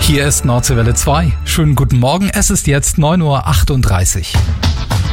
Hier ist Nordseewelle 2. Schönen guten Morgen, es ist jetzt 9.38 Uhr.